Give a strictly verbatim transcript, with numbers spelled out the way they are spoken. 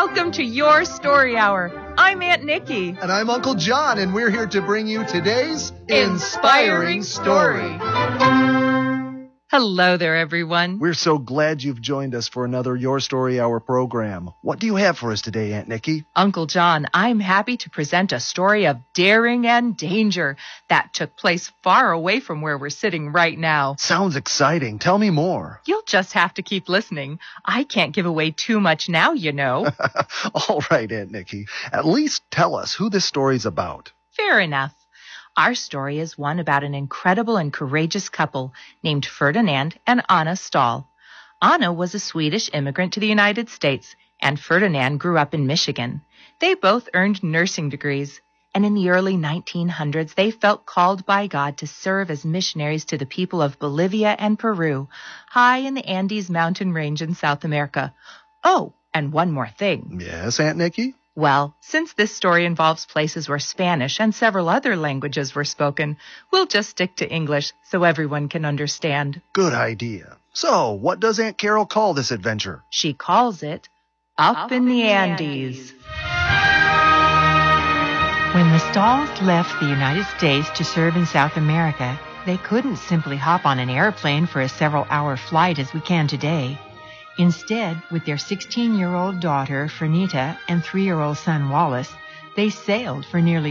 Welcome to Your Story Hour. I'm Aunt Nikki. And I'm Uncle John, and we're here to bring you today's Inspiring story. Hello there, everyone. We're so glad you've joined us for another Your Story Hour program. What do you have for us today, Aunt Nikki? Uncle John, I'm happy to present a story of daring and danger that took place far away from where we're sitting right now. Sounds exciting. Tell me more. You'll just have to keep listening. I can't give away too much now, you know. All right, Aunt Nikki. At least tell us who this story's about. Fair enough. Our story is one about an incredible and courageous couple named Ferdinand and Anna Stahl. Anna was a Swedish immigrant to the United States, and Ferdinand grew up in Michigan. They both earned nursing degrees, and in the early nineteen hundreds, they felt called by God to serve as missionaries to the people of Bolivia and Peru, high in the Andes mountain range in South America. Oh, and one more thing. Yes, Aunt Nikki? Well, since this story involves places where Spanish and several other languages were spoken, we'll just stick to English so everyone can understand. Good idea. So, what does Aunt Carol call this adventure? She calls it Up, Up in, in the Andes. Andes. When the Stahls left the United States to serve in South America, they couldn't simply hop on an airplane for a several-hour flight as we can today. Instead, with their sixteen-year-old daughter, Fernita, and three-year-old son, Wallace, they sailed for nearly